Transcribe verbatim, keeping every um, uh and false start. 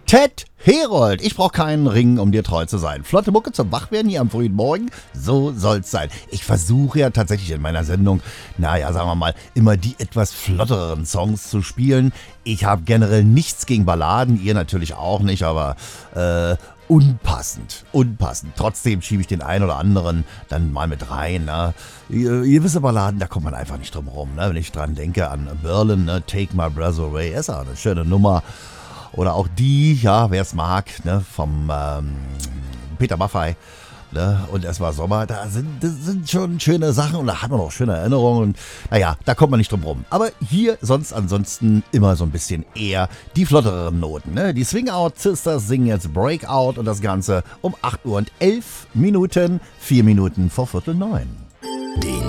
Ted Herold, ich brauche keinen Ring, um dir treu zu sein. Flotte Mucke zum Wachwerden hier am frühen Morgen, so soll's sein. Ich versuche ja tatsächlich in meiner Sendung, naja, sagen wir mal, immer die etwas flotteren Songs zu spielen. Ich habe generell nichts gegen Balladen, ihr natürlich auch nicht, aber äh, unpassend, unpassend. Trotzdem schiebe ich den einen oder anderen dann mal mit rein. Ne? Gewisse Balladen, da kommt man einfach nicht drum rum. Ne? Wenn ich dran denke an Berlin, ne? Take My Breath Away, ist auch eine schöne Nummer. Oder auch die, ja, wer es mag, ne, vom ähm, Peter Maffay, ne, und es war Sommer, da sind, das sind schon schöne Sachen und da hat man auch schöne Erinnerungen und naja, da kommt man nicht drum rum. Aber hier sonst ansonsten immer so ein bisschen eher die flotteren Noten, ne. Die Swing Out Sisters singen jetzt Breakout und das Ganze um acht Uhr und elf Minuten, vier Minuten vor Viertel neun.